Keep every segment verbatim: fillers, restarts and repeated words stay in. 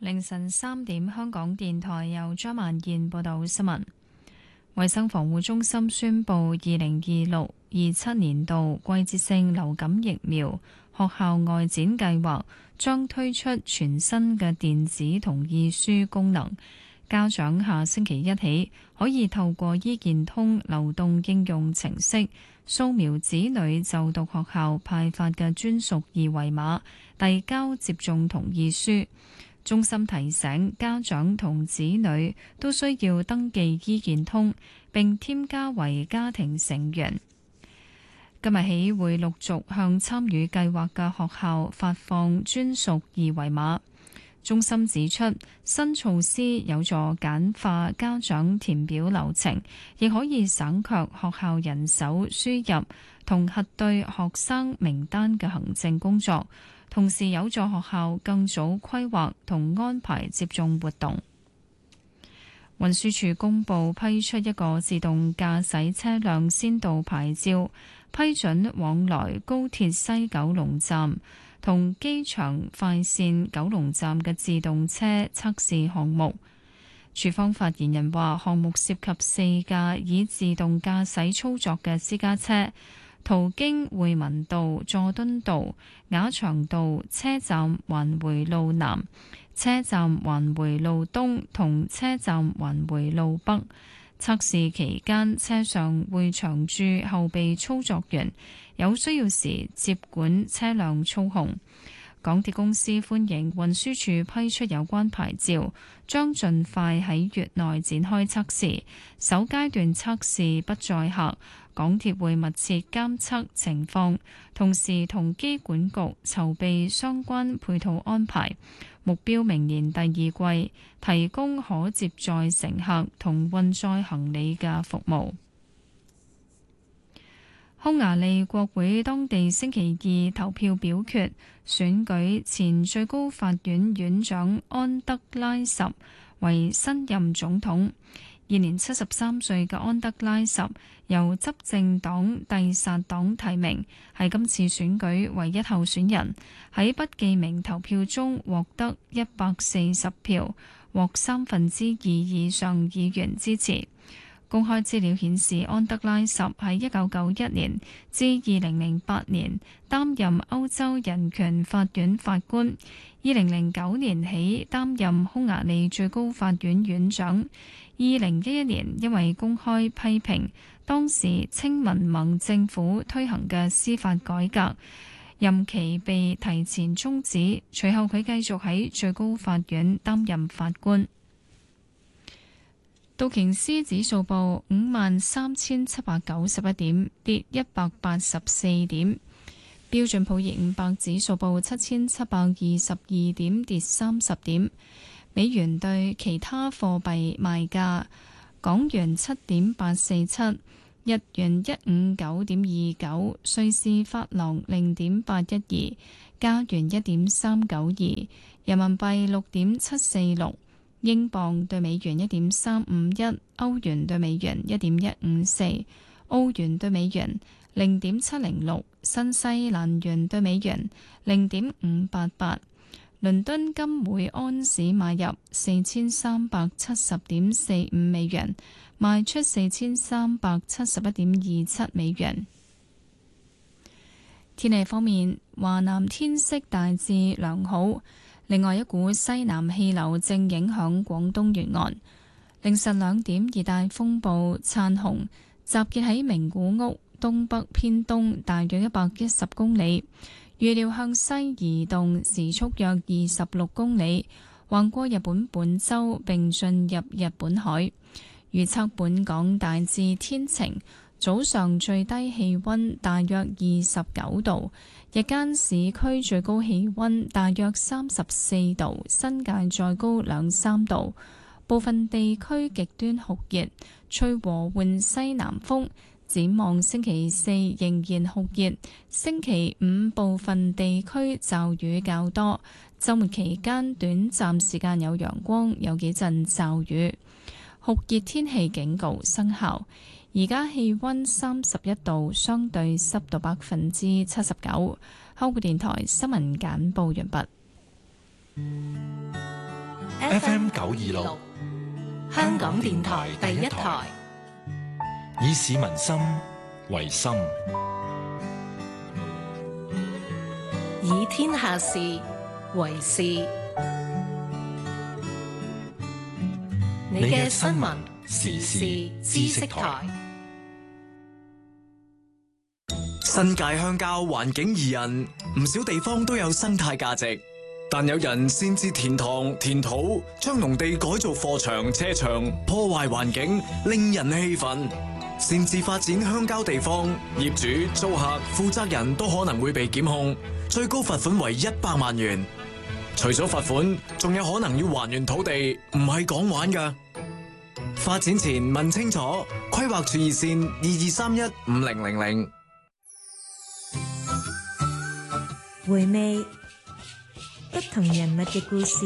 凌晨三點，香港電台由張曼燕報道新聞。衛生防護中心宣布，二零二六二七年度季節性流感疫苗學校外展計劃將推出全新嘅電子同意書功能。家長下星期一起可以透過醫健通流動應用程式掃描子女就讀學校派發嘅專屬二維碼，遞交接種同意書。中心提醒家長同子女都需要登記醫健通並添加為家庭成員。今日起會陸續向參與計劃嘅學校發放專屬二維碼。中心指出，新措施有助簡化家長填表流程，亦可以省卻學校人手輸入同核對學生名單嘅行政工作，同時有助學校更早規劃同安排接種活動。運輸署公布批出一個自動駕駛車輛先導牌照，批准往來高鐵西九龍站同機場快線九龍站嘅自動車測試項目。署方發言人話，項目涉及四架以自動駕駛操作嘅私家車，途經匯民道、佐敦道、雅翔道、車站環迴路南、車站環迴路東同車站環迴路北。測試期間，車上會長駐後備操作員，有需要時接管車輛操控。港鐵公司歡迎運輸署批出有關牌照，將盡快喺月內展開測試。首階段測試不載客，港鐵會密切監測情況，同時同機管局籌備相關配套安排。目標明年第二季提供可接載乘客同運載行李嘅服務。匈牙利國會當地星期二投票表決選舉前最高法院院長安德拉什為新任總統。現年七十三歲嘅安德拉什由執政黨蒂薩黨提名，係今次選舉唯一候選人。喺不記名投票中獲得一百四十票，獲三分之二以上議員支持。公開資料顯示，安德拉什喺一九九一年至二零零八年擔任歐洲人權法院法官，二零零九年起擔任匈牙利最高法院院長。二零一一年因為公開批評當時青民盟政府推行嘅司法改革，任期被提前終止。隨後佢繼續喺最高法院擔任法官。道瓊斯指數報五萬三千七百九十一點，跌一百八十四點。標準普爾五百指數報七千七百二十二點，跌三十點。美元對其他貨幣賣價：港元七點八四七，日元一五九點二九，瑞士法郎零點八一二，加元一點三九二，人民幣六點七四六。英鎊對美元一點三五一，歐元對美元一點一五四，澳元對美元零點七零六，新西蘭元對美元零點五八八。倫敦金每安士買入四千三百七十點四五美元，賣出四千三百七十一點二七美元。天氣方面，華南天色大致良好。另外一股西南氣流正影響廣東沿岸。凌晨兩點，熱帶風暴燦紅集結喺名古屋東北偏東大約一百一十公里，預料向西移動，時速約二十六公里，橫過日本本州並進入日本海。預測本港大致天晴，早上最低氣溫大約二十九度。日間市區最高氣溫大約三十四度，新界再高兩三度，部分地區極端酷熱，吹和緩西南風。展望星期四仍然酷熱，星期五部分地區驟雨較多，週末期間短暫時間有陽光，有幾陣驟雨，酷熱天氣警告生效。而家氣溫三十一度，相對濕度百分之七十九。香港電台新聞簡報完畢。 F M 九二六，香港電台第一台，以市民心為心， 以天下事為事。你嘅新聞時事知識台。 新界鄉郊環境宜人，唔少地方都有生態價值，但有人擅自填塘填土，將農地改做貨場車場，破壞環境，令人氣憤。擅自發展鄉郊地方，業主、租客、負責人都可能會被檢控，最高罰款為一百萬元。除咗罰款，仲有可能要還原土地，唔係講玩㗎。發展前問清楚，規劃處熱線二二三一五零零零。 回味不同人物嘅故事，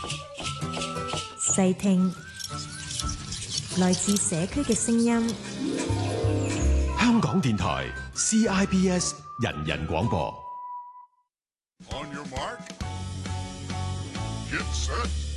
細聽來自社區嘅聲音。 香港電台 C I B S 人人廣播。 On your mark, get set.